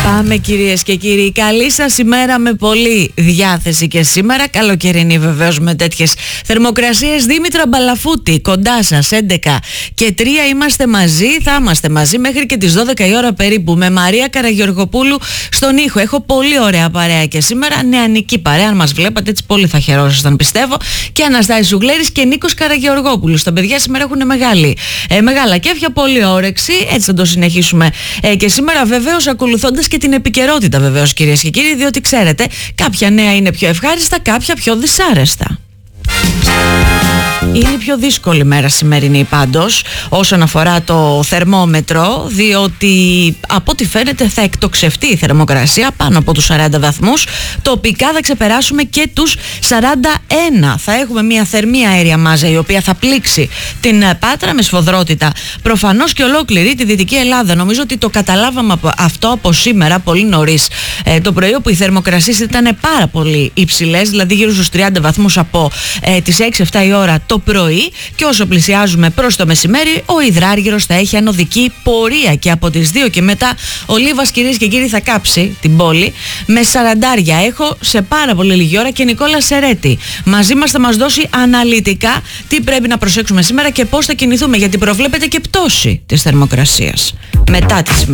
Πάμε κυρίες και κύριοι, καλή σας ημέρα με πολλή διάθεση και σήμερα, καλοκαιρινή βεβαίως με τέτοιες θερμοκρασίες. Δήμητρα Μπαλαφούτη, κοντά σας, 11 και 3 είμαστε μαζί, θα είμαστε μαζί μέχρι και τις 12 η ώρα περίπου με Μαρία Καραγεωργοπούλου στον ήχο. Έχω πολύ ωραία παρέα και σήμερα, νεανική παρέα, αν μας βλέπατε έτσι πολύ θα χαιρόσασταν πιστεύω, και Αναστάσης Ζουγλέρης και Νίκος Καραγεωργόπουλος. Τα παιδιά σήμερα έχουν μεγάλα κέφια, πολύ όρεξη, έτσι θα το συνεχίσουμε και σήμερα βεβαίως ακολουθώντας και την επικαιρότητα βεβαίως κυρίες και κύριοι, διότι ξέρετε κάποια νέα είναι πιο ευχάριστα, κάποια πιο δυσάρεστα. Είναι η πιο δύσκολη μέρα σημερινή πάντως όσον αφορά το θερμόμετρο, διότι από ό,τι φαίνεται θα εκτοξευτεί η θερμοκρασία πάνω από τους 40 βαθμούς. Τοπικά θα ξεπεράσουμε και τους 41. Θα έχουμε μια θερμή αέρια μάζα η οποία θα πλήξει την Πάτρα με σφοδρότητα προφανώς και ολόκληρη τη Δυτική Ελλάδα. Νομίζω ότι το καταλάβαμε αυτό από σήμερα πολύ νωρίς το πρωί, όπου οι θερμοκρασίες ήταν πάρα πολύ υψηλές, δηλαδή γύρω στους 30 βαθμούς από τις 6-7 η ώρα το πρωί, και όσο πλησιάζουμε προς το μεσημέρι ο υδράργυρος θα έχει ανωδική πορεία και από τις 2 και μετά ο Λίβας κυρίες και κύριοι θα κάψει την πόλη με 40. Έχω σε πάρα πολύ λίγη ώρα και Νικόλα Σερέτη μαζί μας, θα μας δώσει αναλυτικά τι πρέπει να προσέξουμε σήμερα και πώς θα κινηθούμε, γιατί προβλέπεται και πτώση της θερμοκρασίας μετά τη σημερινή.